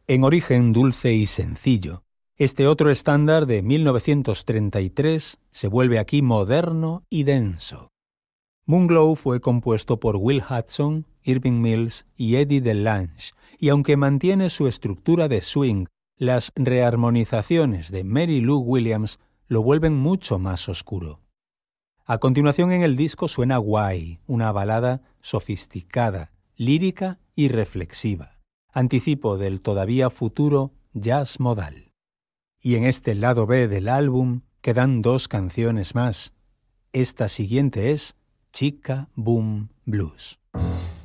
En origen dulce y sencillo, este otro estándar de 1933 se vuelve aquí moderno y denso. Moonglow fue compuesto por Will Hudson, Irving Mills y Eddie DeLange, y aunque mantiene su estructura de swing, las rearmonizaciones de Mary Lou Williams lo vuelven mucho más oscuro. A continuación en el disco suena Why, una balada sofisticada, lírica y reflexiva, anticipo del todavía futuro jazz modal. Y en este lado B del álbum quedan 2 canciones más. Esta siguiente es Chica Boom Blues.